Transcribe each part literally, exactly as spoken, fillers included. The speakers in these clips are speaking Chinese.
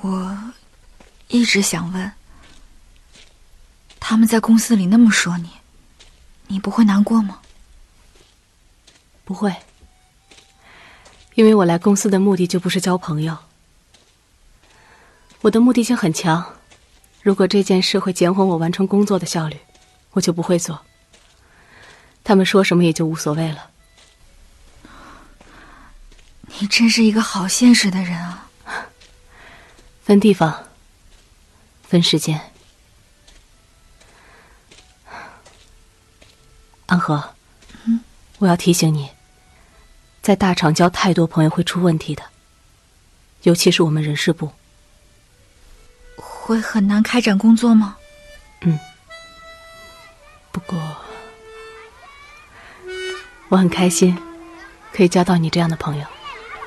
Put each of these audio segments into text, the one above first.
我一直想问，他们在公司里那么说你，你不会难过吗？ 不会，因为我来公司的目的就不是交朋友，我的目的性很强。如果这件事会减缓我完成工作的效率，我就不会做。他们说什么也就无所谓了。 你真是一个好现实的人啊！ 分地方，分时间。安和， 嗯， 我要提醒你，在大厂交太多朋友会出问题的，尤其是我们人事部。 会很难开展工作吗？ 嗯。不过，我很开心，可以交到你这样的朋友。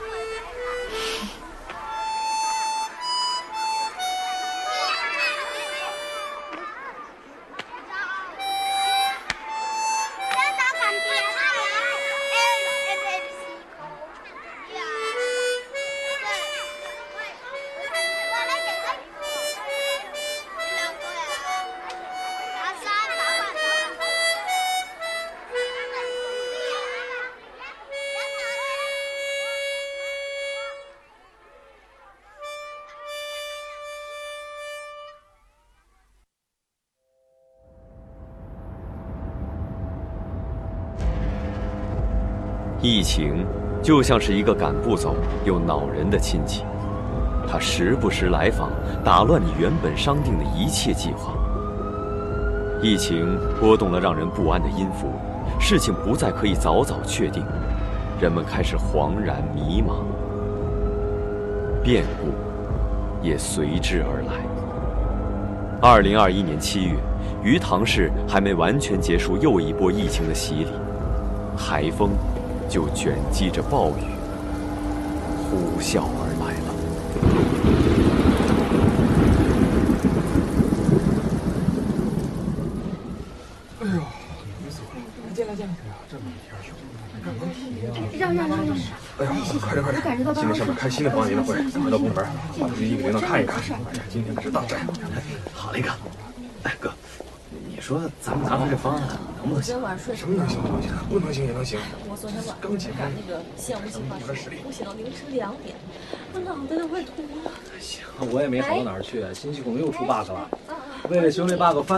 疫情就像是一个赶不走又恼人的亲戚，他时不时来访，打乱你原本商定的一切计划。疫情拨动了让人不安的音符，事情不再可以早早确定，人们开始惶然迷茫，变故也随之而来。二零二一年七月，鱼塘市还没完全结束又一波疫情的洗礼，台风就卷积着暴雨呼啸而来了。 哎呦，来进来进来！哎呀，这么一天，干嘛提呀？让让让让！哎呀，快点快点！今天上面开新的保安联会，赶快到部门，把这一给领导看一看。哎呀，今天可是大战！ 好嘞，哥。哎，哥，你说咱们拿出这方案能不能行？ 什么能行不能行？不能行也能行。 我昨天晚上赶那个项目计划书，我写到凌晨两点，我脑袋都快秃了。 行，我也没好到哪儿去，新系统又出 bug 了。为了修这 bug 翻。